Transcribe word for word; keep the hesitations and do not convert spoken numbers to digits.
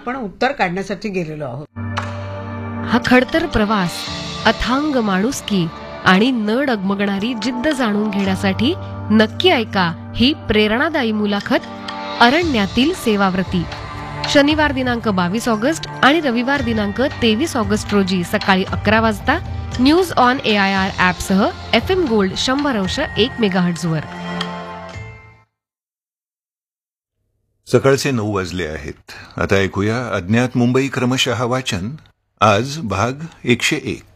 आपण उत्तर काढण्यासाठी गेलेलो आहोत. हा खडतर प्रवास, अथांग माणुसकी आणि न डगमगणारी जिद्द जाणून घेण्यासाठी नक्की ऐका ही प्रेरणादायी मुलाखत अरण्यातील सेवाव्रती. शनिवार दिनांक बावीस ऑगस्ट आणि रविवार दिनांक तेवीस ऑगस्ट रोजी सकाळी अकरा वाजता news on A I R ॲपसह F M gold शंभर अंश एक मेगाहर्ट्झवर. सकाळचे नऊ वाजले आहेत. आता ऐकूया अज्ञात मुंबई क्रमशः वाचन. आज भाग एकशे एक.